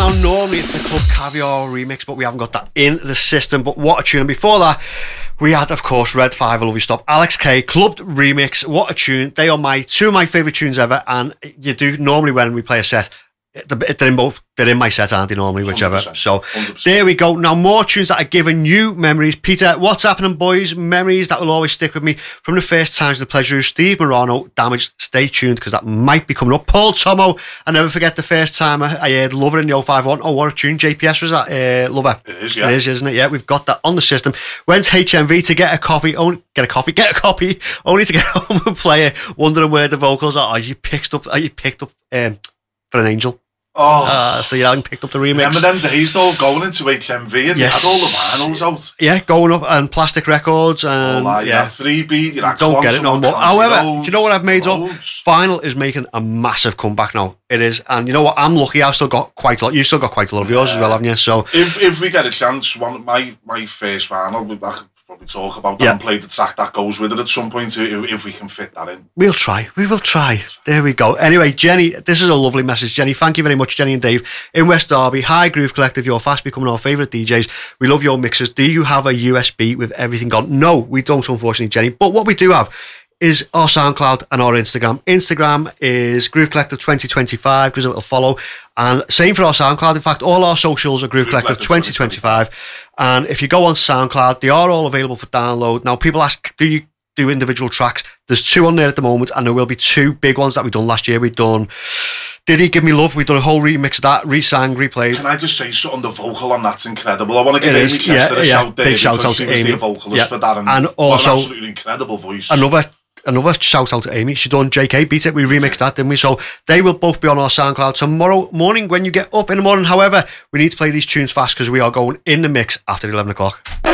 Now, normally it's the Club Caviar remix, but we haven't got that in the system. But what a tune. Before that, we had, of course, Red 5, I Love You Stop. Alex K, Clubbed remix. What a tune. They are two of my favourite tunes ever. And you do, normally when we play a set, they're in my set, aren't they, normally, whichever. 100%, so 100%. There we go. Now, more tunes that are giving you memories. Peter, what's happening, boys? Memories that will always stick with me from the first times of the pleasure. Steve Morano, Damage. Stay tuned because that might be coming up. Paul Tomo, I never forget the first time I heard Lover in the 051. Oh, what a tune. JPS was that? Lover. It is, yeah. It is, isn't it? Yeah, we've got that on the system. Went to HMV to get a copy, only to get home and play it, wondering where the vocals are. You picked up For an Angel. So you hadn't picked up the remix. Remember them days though, going into HMV and you had all the vinyls out. Yeah, going up and Plastic Records and you had 3B, you had don't get it no more. However, do you know what I've made up? Loads. Vinyl is making a massive comeback now. It is, and you know what? I'm lucky. I've still got quite a lot. You've still got quite a lot of yours as well, haven't you? So if we get a chance, my first vinyl, I could probably talk about that and play the track that goes with it at some point if we can fit that in. We will try. There we go. Anyway, Jenny, this is a lovely message. Jenny, thank you very much, Jenny and Dave in West Derby. Hi, Groove Collective. You're fast becoming our favourite DJs. We love your mixes. Do you have a USB with everything gone? No, we don't, unfortunately, Jenny. But what we do have is our SoundCloud and our Instagram. Instagram is Groove Collective 2025. Gives a little follow. And same for our SoundCloud. In fact, all our socials are Groove Collective 2025. And if you go on SoundCloud, they are all available for download. Now, people ask, do you do individual tracks? There's 2 on there at the moment, and there will be 2 big ones that we've done last year. We've done Did He Give Me Love? We've done a whole remix of that, re-sang, replayed. Can I just say something? The vocal on that's incredible. I want to give Amy Chester a shout there. Big shout out to Amy. She was the vocalist for that, and also an absolutely incredible voice. Another shout out to Amy. She done JK Beat It. We remixed that, didn't we? So they will both be on our SoundCloud tomorrow morning when you get up in the morning. However, we need to play these tunes fast because we are going in the mix after 11 o'clock.